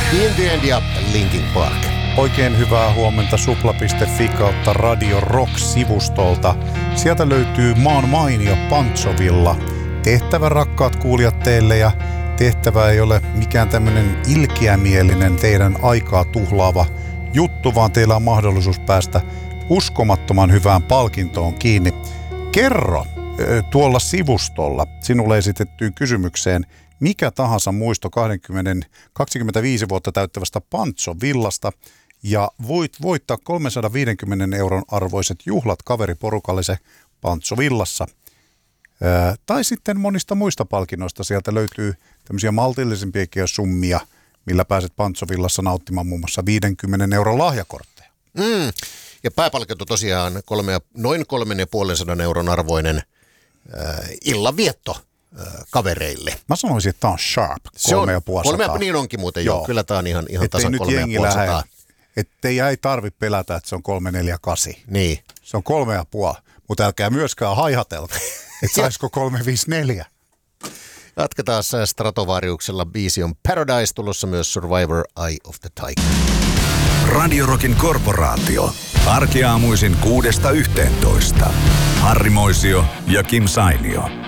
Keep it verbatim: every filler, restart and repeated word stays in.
In the End ja Linkin Park. Oikein hyvää huomenta supla piste fi kautta Radio Rock-sivustolta. Sieltä löytyy maan mainio Pantsovilla. Tehtävä, rakkaat kuulijat, teille, ja tehtävä ei ole mikään tämmöinen ilkeämielinen teidän aikaa tuhlaava juttu, vaan teillä on mahdollisuus päästä uskomattoman hyvään palkintoon kiinni. Kerro tuolla sivustolla sinulle esitettyyn kysymykseen mikä tahansa muisto kaksikymmentä, kaksikymmentäviisi vuotta täyttävästä Pantsovillasta ja voit voittaa kolmesataaviisikymmentä euron arvoiset juhlat kaveriporukallisen Pantsovillassa. Ää, tai sitten monista muista palkinnoista sieltä löytyy tämmöisiä maltillisempiakin summia, millä pääset Pantsovillassa nauttimaan muun muassa viidenkymmenen euron lahjakortteja. Mm. Ja pääpalkinto tosiaan kolme, noin kolmen ja puolen sadan euron arvoinen äh, illanvietto äh, kavereille. Mä sanoisin, että tämä on sharp, kolme ja puoli sataa. Kolme, niin onkin muuten joo. joo. Kyllä tämä on ihan, ihan ettei tasan kolme ja puoli sataa. Ettei ei tarvitse pelätä, että se on kolme neljä kahdeksan. Niin. Se on kolme ja puoli, mutta älkää myöskään haihatelko, että saisiko kolme viisi neljä. Jatketaan Stratovariuksella, biisi on Paradise, tulossa myös Survivor Eye of the Tiger. Radio Rockin korporaatio. Arkiaamuisin kuudesta yhteentoista. Harri Moisio ja Kim Sainio.